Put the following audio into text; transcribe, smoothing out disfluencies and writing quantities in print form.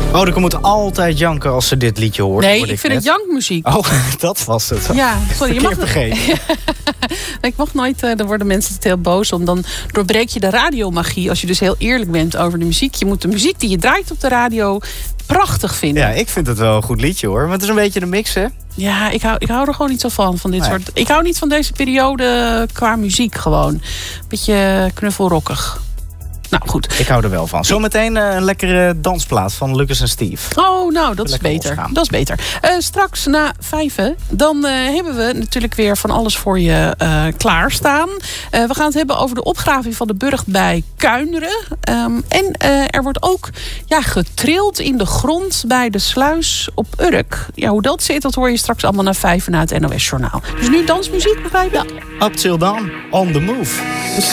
Oh, ik moet altijd janken als ze dit liedje hoort. Nee, ik vind het jankmuziek. Oh, dat was het. Ja, sorry, je mag vergeten. Ik mag nooit, daar worden mensen heel boos om. Dan doorbreek je de radiomagie als je dus heel eerlijk bent over de muziek. Je moet de muziek die je draait op de radio prachtig vinden. Ja, ik vind het wel een goed liedje hoor. Maar het is een beetje de mix, hè? Ja, ik hou er gewoon niet zo van dit soort. Ik hou niet van deze periode qua muziek gewoon. Beetje knuffelrockig. Nou, goed. Ik hou er wel van. Zometeen een lekkere dansplaat van Lucas en Steve. Oh, nou, dat is beter. Dat is beter. Straks na 5:00, dan hebben we natuurlijk weer van alles voor je klaarstaan. We gaan het hebben over de opgraving van de burcht bij Kuinderen. En er wordt ook getrild in de grond bij de sluis op Urk. Ja, hoe dat zit, dat hoor je straks allemaal na 5:00 na het NOS Journaal. Dus nu dansmuziek, begrijp je? Ja. Up till dawn, on the move.